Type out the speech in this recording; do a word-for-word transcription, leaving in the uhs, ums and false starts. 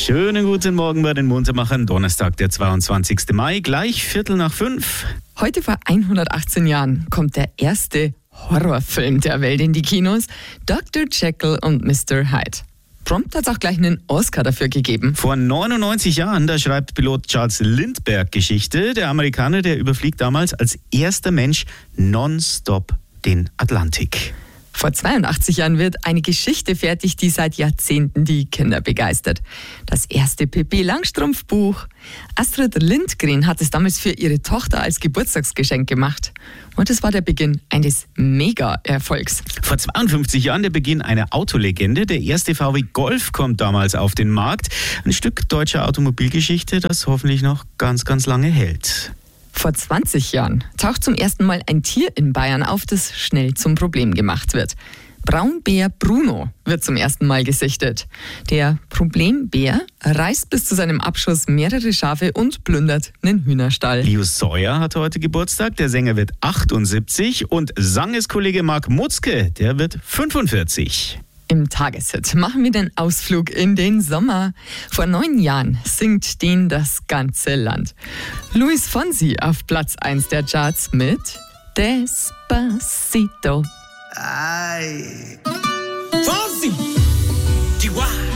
Schönen guten Morgen bei den Muntermachern. Donnerstag, der zweiundzwanzigsten Mai, gleich Viertel nach fünf. Heute vor hundertachtzehn Jahren kommt der erste Horrorfilm der Welt in die Kinos, Doktor Jekyll und Mister Hyde. Prompt hat es auch gleich einen Oscar dafür gegeben. Vor neunundneunzig Jahren, da schreibt Pilot Charles Lindbergh Geschichte. Der Amerikaner, der überfliegt damals als erster Mensch nonstop den Atlantik. Vor zweiundachtzig Jahren wird eine Geschichte fertig, die seit Jahrzehnten die Kinder begeistert. Das erste Pippi Langstrumpf-Buch. Astrid Lindgren hat es damals für ihre Tochter als Geburtstagsgeschenk gemacht. Und es war der Beginn eines Mega-Erfolgs. Vor zweiundfünfzig Jahren der Beginn einer Autolegende. Der erste V W Golf kommt damals auf den Markt. Ein Stück deutscher Automobilgeschichte, das hoffentlich noch ganz, ganz lange hält. Vor zwanzig Jahren taucht zum ersten Mal ein Tier in Bayern auf, das schnell zum Problem gemacht wird. Braunbär Bruno wird zum ersten Mal gesichtet. Der Problembär reißt bis zu seinem Abschuss mehrere Schafe und plündert einen Hühnerstall. Leo Sawyer hat heute Geburtstag. Der Sänger wird achtundsiebzig und Sangeskollege Mark Mutzke, der wird fünfundvierzig. Im Tageshit machen wir den Ausflug in den Sommer. Vor neun Jahren singt den das ganze Land. Luis Fonsi auf Platz eins der Charts mit Despacito. Ay. Fonsi! Chihuahua!